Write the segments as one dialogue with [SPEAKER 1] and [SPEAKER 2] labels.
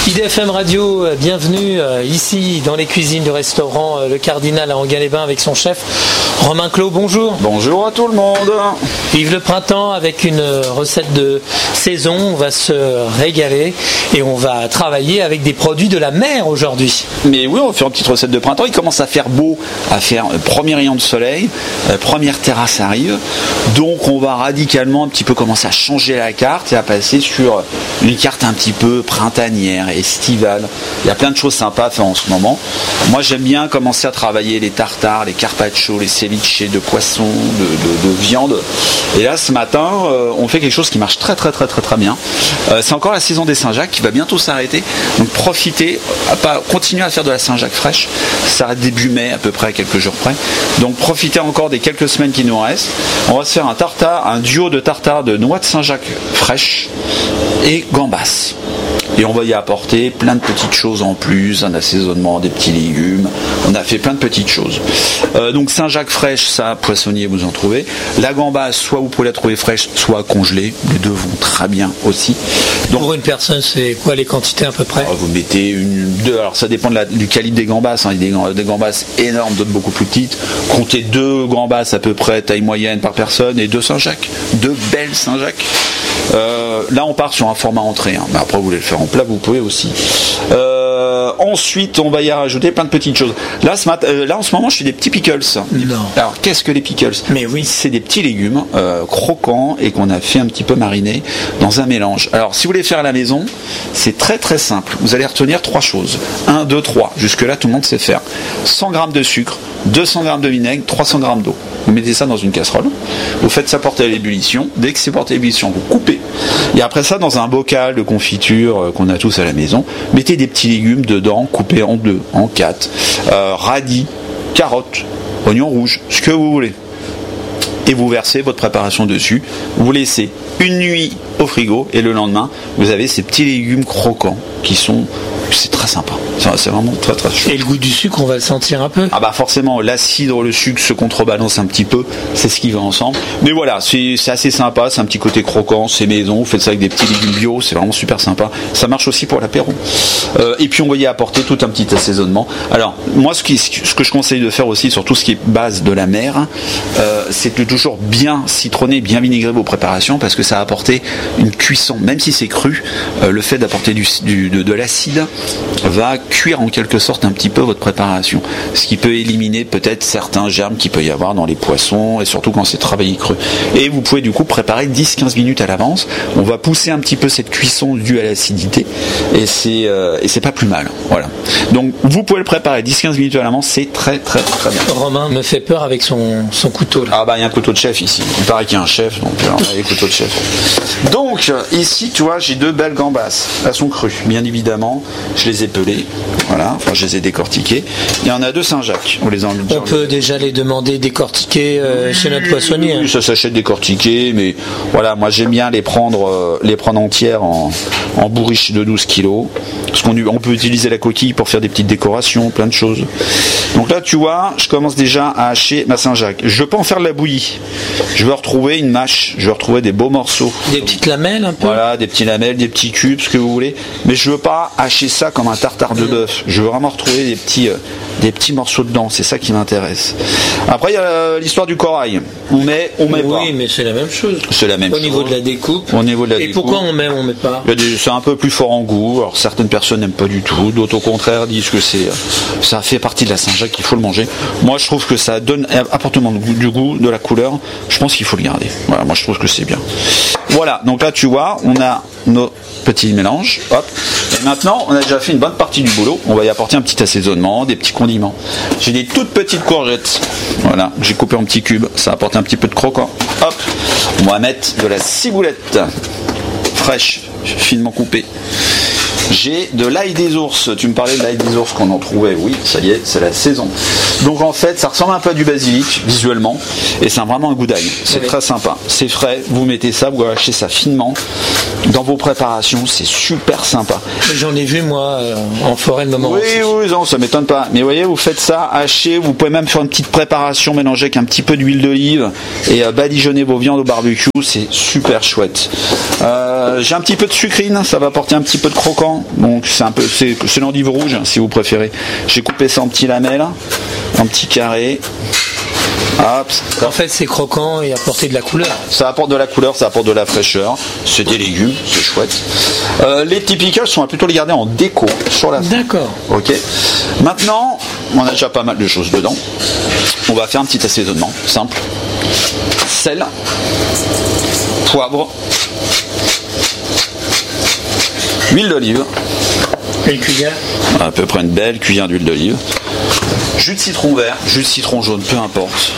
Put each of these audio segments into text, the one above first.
[SPEAKER 1] IDFM Radio, bienvenue ici dans les cuisines du restaurant Le Cardinal à Enghien-les-Bains avec son chef Romain Clos. Bonjour.
[SPEAKER 2] Bonjour à tout le monde.
[SPEAKER 1] Vive le printemps avec une recette de saison. On va se régaler et on va travailler avec des produits de la mer aujourd'hui.
[SPEAKER 2] Mais oui, on va faire une petite recette de printemps. Il commence à faire beau, à faire premier rayon de soleil, première terrasse arrive. Donc on va radicalement un petit peu commencer à changer la carte et à passer sur une carte un petit peu printanière, estivale. Il y a plein de choses sympas à faire en ce moment. Moi j'aime bien commencer à travailler les tartares, les carpaccio, les ceviches de poisson, de viande. Et là ce matin on fait quelque chose qui marche très bien. C'est encore la saison des Saint-Jacques qui va bientôt s'arrêter. Donc profitez, continuez à faire de la Saint-Jacques fraîche. Ça s'arrête début mai à peu près, quelques jours près. Donc profitez encore des quelques semaines qui nous restent. On va se faire un duo de tartare de noix de Saint-Jacques fraîche et gambas. Et on va y apporter plein de petites choses en plus, un assaisonnement, des petits légumes. On a fait plein de petites choses. Donc Saint-Jacques fraîche, ça, poissonnier, vous en trouvez. La gambasse, soit vous pouvez la trouver fraîche, soit congelée. Les deux vont très bien aussi.
[SPEAKER 1] Donc, pour une personne, c'est quoi les quantités à peu près?
[SPEAKER 2] Vous mettez deux. Alors ça dépend du calibre des gambasses. Il y a des gambasses énormes, d'autres beaucoup plus petites. Comptez 2 gambasses à peu près, taille moyenne par personne, et 2 Saint-Jacques. 2 belles Saint-Jacques. Là on part sur un format entrée, mais après vous voulez le faire en plat, vous pouvez aussi. Ensuite on va y rajouter plein de petites choses. Là en ce moment je fais des petits pickles.
[SPEAKER 1] Non.
[SPEAKER 2] Alors qu'est-ce que les pickles?
[SPEAKER 1] Mais oui,
[SPEAKER 2] c'est des petits légumes croquants et qu'on a fait un petit peu mariner dans un mélange. Alors si vous voulez faire à la maison, c'est très simple. Vous allez retenir 3 choses. 1, 2, 3. Jusque là tout le monde sait faire. 100 g de sucre, 200 g de vinaigre, 300 g d'eau. Vous mettez ça dans une casserole, vous faites ça porter à l'ébullition. Dès que c'est porté à l'ébullition, vous coupez. Et après ça, dans un bocal de confiture qu'on a tous à la maison, mettez des petits légumes dedans, coupés en 2, en 4, radis, carottes, oignons rouges, ce que vous voulez. Et vous versez votre préparation dessus. Vous laissez une nuit au frigo et le lendemain, vous avez ces petits légumes croquants qui sont... C'est très sympa. C'est vraiment très chouette.
[SPEAKER 1] Et le goût du sucre, on va le sentir un peu?
[SPEAKER 2] Ah bah forcément, l'acide, le sucre se contrebalance un petit peu. C'est ce qui va ensemble. Mais voilà, c'est assez sympa. C'est un petit côté croquant, c'est maison. Vous faites ça avec des petits légumes bio. C'est vraiment super sympa. Ça marche aussi pour l'apéro. Et puis on va y apporter tout un petit assaisonnement. Alors moi, ce que je conseille de faire aussi sur tout ce qui est base de la mer, c'est de toujours bien citronner, bien vinaigrer vos préparations parce que ça va apporter une cuisson. Même si c'est cru, le fait d'apporter de l'acide va cuire en quelque sorte un petit peu votre préparation, ce qui peut éliminer peut-être certains germes qu'il peut y avoir dans les poissons et surtout quand c'est travaillé cru. Et vous pouvez du coup préparer 10-15 minutes à l'avance. On va pousser un petit peu cette cuisson due à l'acidité et c'est pas plus mal. Voilà. Donc vous pouvez le préparer 10-15 minutes à l'avance, c'est très bien.
[SPEAKER 1] Romain me fait peur avec son couteau là.
[SPEAKER 2] Ah bah il y a un couteau de chef ici. Il paraît qu'il y a un chef, donc alors, il y a les couteaux de chef. Donc ici tu vois j'ai 2 belles gambasses. Elles sont crues, bien évidemment. Je les ai pelées, voilà, enfin je les ai décortiquées. Il y en a 2 Saint-Jacques.
[SPEAKER 1] On peut déjà les demander décortiqués chez notre poissonnier.
[SPEAKER 2] Oui, ça s'achète décortiqué, mais voilà, moi j'aime bien les prendre entières en bourriche de 12 kilos. Parce on peut utiliser la coquille pour faire des petites décorations, plein de choses. Donc là tu vois, je commence déjà à hacher ma Saint-Jacques. Je peux en faire de la bouillie. Je veux retrouver une mâche, je veux retrouver des beaux morceaux.
[SPEAKER 1] Des petites lamelles un peu.
[SPEAKER 2] Voilà, des petits lamelles, des petits cubes, ce que vous voulez. Mais je veux pas hacher ça comme un tartare de bœuf. Je veux vraiment retrouver des petits morceaux dedans. C'est ça qui m'intéresse. Après il y a l'histoire du corail. On met pas.
[SPEAKER 1] Oui, mais c'est la même chose.
[SPEAKER 2] C'est la même chose.
[SPEAKER 1] Au niveau de la découpe.
[SPEAKER 2] Et
[SPEAKER 1] pourquoi on met pas?
[SPEAKER 2] C'est un peu plus fort en goût. Alors certaines personnes n'aiment pas du tout. D'autres au contraire disent que ça fait partie de la Saint-Jacques, qu'il faut le manger. Moi je trouve que ça donne apportement du goût, de la couleur. Je pense qu'il faut le garder. Voilà, moi je trouve que c'est bien. Voilà, donc là tu vois, on a nos petits mélanges. Hop. Et maintenant, on a déjà fait une bonne partie du boulot. On va y apporter un petit assaisonnement, des petits condiments. J'ai des toutes petites courgettes. Voilà, j'ai coupé en petits cubes. Ça apporte un petit peu de croquant. Hop. On va mettre de la ciboulette fraîche, finement coupée. J'ai de l'ail des ours. Tu me parlais de l'ail des ours qu'on en trouvait. Oui, ça y est, c'est la saison. Donc en fait, ça ressemble un peu à du basilic visuellement, et c'est vraiment un goût d'ail. C'est très sympa. C'est frais. Vous mettez ça, vous hachez ça finement dans vos préparations. C'est super sympa.
[SPEAKER 1] J'en ai vu moi en forêt le moment.
[SPEAKER 2] Oui, non, ça m'étonne pas. Mais vous voyez, vous faites ça, haché. Vous pouvez même faire une petite préparation mélangée avec un petit peu d'huile d'olive et badigeonner vos viandes au barbecue. C'est super chouette. J'ai un petit peu de sucrine. Ça va apporter un petit peu de croquant. maintenant, donc c'est l'endive rouge si vous préférez. J'ai coupé ça en petits lamelles, en petits carrés. Hop.
[SPEAKER 1] En fait, c'est croquant et apporter de la couleur.
[SPEAKER 2] Ça apporte de la couleur, ça apporte de la fraîcheur. C'est des légumes, c'est chouette. Les petits pickles, on va plutôt les garder en déco sur la fin.
[SPEAKER 1] D'accord.
[SPEAKER 2] Ok. Maintenant, on a déjà pas mal de choses dedans. On va faire un petit assaisonnement simple. Sel, poivre, huile d'olive.
[SPEAKER 1] Une cuillère.
[SPEAKER 2] À peu près une belle cuillère d'huile d'olive. Jus de citron vert, jus de citron jaune, peu importe.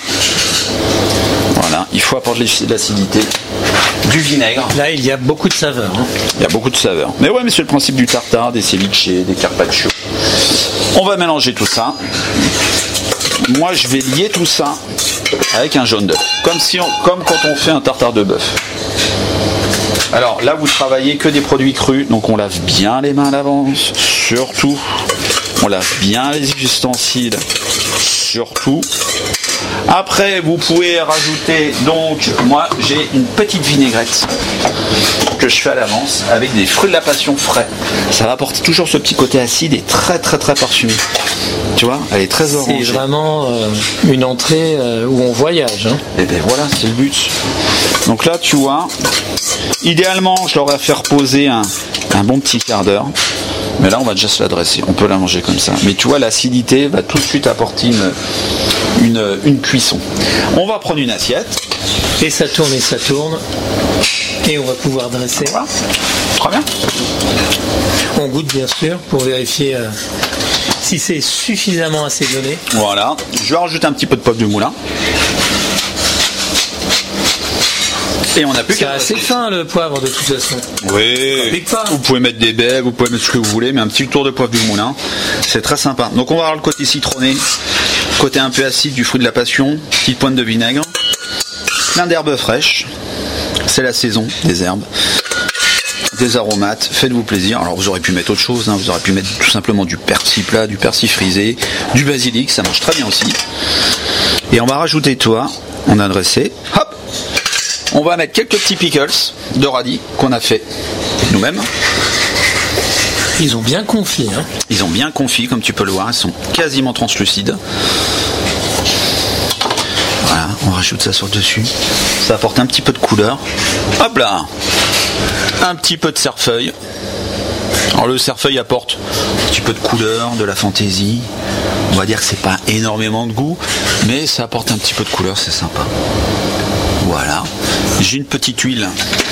[SPEAKER 2] Voilà, il faut apporter de l'acidité. Du vinaigre.
[SPEAKER 1] Là, il y a beaucoup de saveurs. Hein.
[SPEAKER 2] Il y a beaucoup de saveurs. Mais ouais, mais c'est le principe du tartare, des ceviches, des carpaccio. On va mélanger tout ça. Moi, je vais lier tout ça avec un jaune d'œuf. Comme quand on fait un tartare de bœuf. Alors là, vous travaillez que des produits crus, donc on lave bien les mains à l'avance, surtout. On lave bien les ustensiles, surtout. Après, vous pouvez rajouter, donc, moi, j'ai une petite vinaigrette que je fais à l'avance avec des fruits de la passion frais. Ça va apporter toujours ce petit côté acide et très très très parfumé. Tu vois, elle est très orangée.
[SPEAKER 1] C'est vraiment une entrée où on voyage. Hein.
[SPEAKER 2] Et bien voilà, c'est le but. Donc là, tu vois, idéalement, je leur vais faire poser un bon petit quart d'heure. Mais là, on va déjà se l'adresser. On peut la manger comme ça. Mais tu vois, l'acidité va tout de suite apporter une cuisson. On va prendre une assiette.
[SPEAKER 1] Et ça tourne et ça tourne. Et on va pouvoir dresser.
[SPEAKER 2] Voilà. Très bien.
[SPEAKER 1] On goûte bien sûr pour vérifier si c'est suffisamment assaisonné.
[SPEAKER 2] Voilà. Je vais rajouter un petit peu de poivre de moulin. Et on n'a plus qu'à.
[SPEAKER 1] C'est assez fin le poivre de toute façon.
[SPEAKER 2] Oui. Vous pouvez mettre des baies, vous pouvez mettre ce que vous voulez, mais un petit tour de poivre du moulin, c'est très sympa. Donc on va avoir le côté citronné, côté un peu acide du fruit de la passion, petite pointe de vinaigre, plein d'herbes fraîches. C'est la saison des herbes, des aromates. Faites-vous plaisir. Alors vous aurez pu mettre autre chose, hein. Vous aurez pu mettre tout simplement du persil plat, du persil frisé, du basilic, ça marche très bien aussi. Et on va rajouter on a dressé. Hop. On va mettre quelques petits pickles de radis qu'on a fait nous-mêmes.
[SPEAKER 1] Ils ont bien confit. Hein.
[SPEAKER 2] Ils ont bien confit, comme tu peux le voir. Ils sont quasiment translucides. Voilà, on rajoute ça sur le dessus. Ça apporte un petit peu de couleur. Hop là. Un petit peu de cerfeuil. Alors le cerfeuil apporte un petit peu de couleur, de la fantaisie. On va dire que c'est pas énormément de goût, mais ça apporte un petit peu de couleur, c'est sympa. Voilà, j'ai une petite huile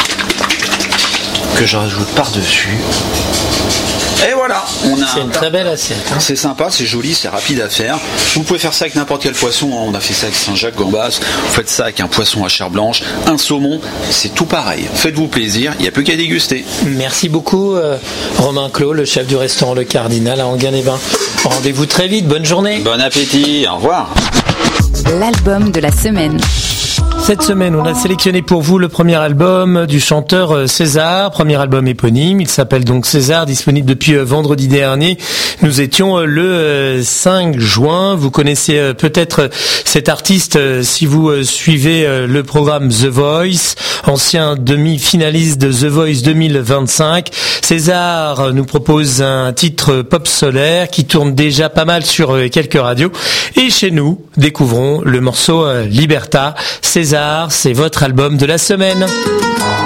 [SPEAKER 2] que je rajoute par-dessus. Et voilà,
[SPEAKER 1] c'est une très belle assiette. Hein.
[SPEAKER 2] C'est sympa, c'est joli, c'est rapide à faire. Vous pouvez faire ça avec n'importe quel poisson. On a fait ça avec Saint-Jacques-Gambas. Vous faites ça avec un poisson à chair blanche, un saumon, c'est tout pareil. Faites-vous plaisir, il n'y a plus qu'à déguster.
[SPEAKER 1] Merci beaucoup Romain Clos, le chef du restaurant Le Cardinal à Enghien-les-Bains. Rendez-vous très vite, bonne journée.
[SPEAKER 2] Bon appétit, au revoir.
[SPEAKER 3] L'album de la semaine.
[SPEAKER 1] Cette semaine, on a sélectionné pour vous le premier album du chanteur César, premier album éponyme. Il s'appelle donc César, disponible depuis vendredi dernier. Nous étions le 5 juin. Vous connaissez peut-être cet artiste si vous suivez le programme The Voice, ancien demi-finaliste de The Voice 2025. César nous propose un titre pop solaire qui tourne déjà pas mal sur quelques radios. Et chez nous, découvrons le morceau Liberta. César, c'est votre album de la semaine.